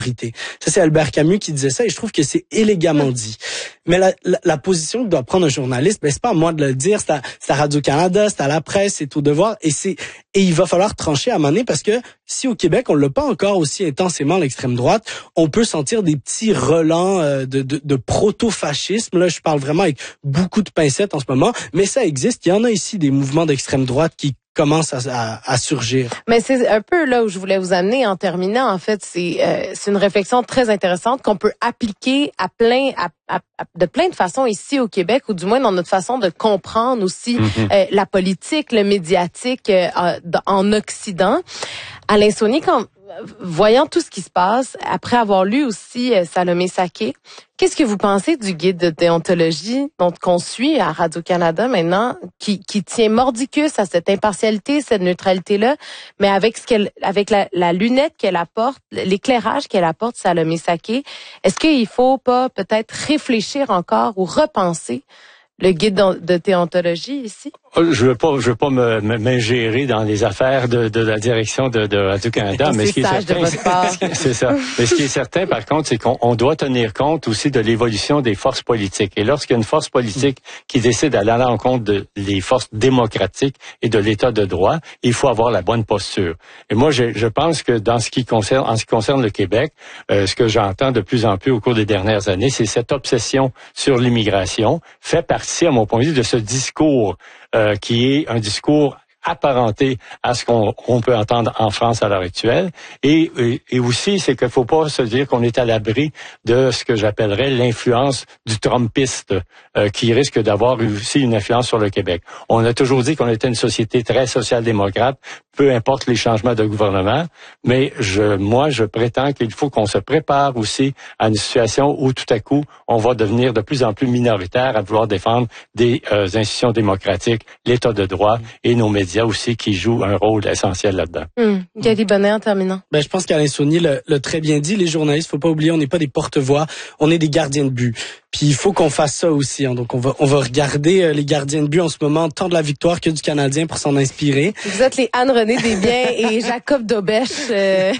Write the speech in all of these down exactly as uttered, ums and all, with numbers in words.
Ça, c'est Albert Camus qui disait ça et je trouve que c'est élégamment dit. Mais la, la, la position que doit prendre un journaliste, ben, c'est pas à moi de le dire, c'est à, c'est à Radio-Canada, c'est à la presse, c'est au devoir et c'est, et il va falloir trancher à un moment donné parce que si au Québec, on l'a pas encore aussi intensément l'extrême droite, on peut sentir des petits relents euh, de, de, de proto-fascisme. Là, je parle vraiment avec beaucoup de pincettes en ce moment, mais ça existe. Il y en a ici des mouvements d'extrême droite qui commence à, à, à surgir. Mais c'est un peu là où je voulais vous amener en terminant. En fait, c'est euh, c'est une réflexion très intéressante qu'on peut appliquer à plein à, à, à de plein de façons ici au Québec, ou du moins dans notre façon de comprendre aussi mm-hmm. euh, la politique, le médiatique euh, en Occident. Alain Saunier, quand voyant tout ce qui se passe, après avoir lu aussi euh, Salomé Saké, qu'est-ce que vous pensez du guide de déontologie dont qu'on suit à Radio-Canada maintenant, qui, qui tient mordicus à cette impartialité, cette neutralité-là, mais avec ce qu'elle, avec la, la lunette qu'elle apporte, l'éclairage qu'elle apporte, Salomé Saké, est-ce qu'il faut pas peut-être réfléchir encore ou repenser le guide de déontologie ici? Je veux pas, je veux pas me, me, m'ingérer dans les affaires de, de la direction de, de Radio-Canada, mais ce qui est certain, c'est, c'est ça. Mais ce qui est certain, par contre, c'est qu'on on doit tenir compte aussi de l'évolution des forces politiques. Et lorsqu'il y a une force politique qui décide d'aller à l'encontre de les forces démocratiques et de l'État de droit, il faut avoir la bonne posture. Et moi, je, je pense que dans ce qui concerne, en ce qui concerne le Québec, euh, ce que j'entends de plus en plus au cours des dernières années, c'est cette obsession sur l'immigration fait partie, à mon point de vue, de ce discours Euh, qui est un discours apparenté à ce qu'on, qu'on peut entendre en France à l'heure actuelle. Et, et, et aussi, c'est qu'il ne faut pas se dire qu'on est à l'abri de ce que j'appellerais l'influence du Trumpiste, euh, qui risque d'avoir aussi une influence sur le Québec. On a toujours dit qu'on était une société très social-démocrate, peu importe les changements de gouvernement, mais je, moi, je prétends qu'il faut qu'on se prépare aussi à une situation où tout à coup, on va devenir de plus en plus minoritaire à vouloir défendre des euh, institutions démocratiques, l'État de droit et nos médias aussi qui jouent un rôle essentiel là-dedans. Hum. Gali Bonnet en terminant. Ben, je pense qu'Alain Saunier l'a, l'a très bien dit. Les journalistes, faut pas oublier, on n'est pas des porte-voix, on est des gardiens de but. Puis il faut qu'on fasse ça aussi. Hein. Donc on va on va regarder euh, les gardiens de but en ce moment, tant de la victoire que du Canadien pour s'en inspirer. Vous êtes les Anne-Renée Desbiens et Jacob Dobèche euh,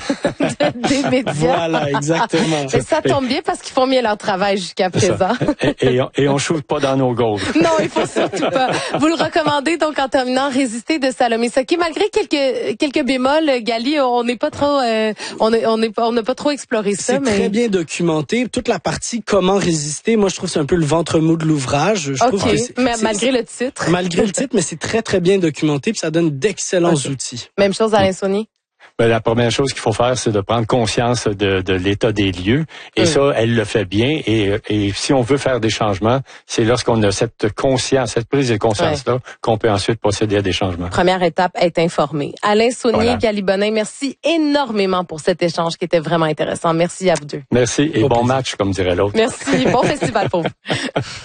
des médias. Voilà, exactement. Mais ça tombe bien parce qu'ils font bien leur travail jusqu'à présent. Et, et, on, et on shoot pas dans nos goals. Non, il faut surtout pas. Vous le recommandez donc en terminant, Résister de Salomé Saké. Malgré quelques quelques bémols, Gali, on n'est pas trop, euh, on est on n'est pas on n'a pas trop exploré ça. C'est mais... très bien documenté. Toute la partie comment résister. Moi, je trouve que c'est un peu le ventre mou de l'ouvrage. Je OK, trouve que c'est, mais c'est, malgré c'est, le titre. Malgré le titre, mais c'est très, très bien documenté puis ça donne d'excellents okay. outils. Même chose, Alain Saunier? Ben, la première chose qu'il faut faire, c'est de prendre conscience de, de l'état des lieux. Et oui. ça, elle le fait bien. Et, et si on veut faire des changements, c'est lorsqu'on a cette conscience, cette prise de conscience-là, ouais. qu'on peut ensuite procéder à des changements. Première étape, être informé. Alain Saunier, voilà. Gali Bonnet, merci énormément pour cet échange qui était vraiment intéressant. Merci à vous deux. Merci et bon, bon match, comme dirait l'autre. Merci. Bon festival pour vous.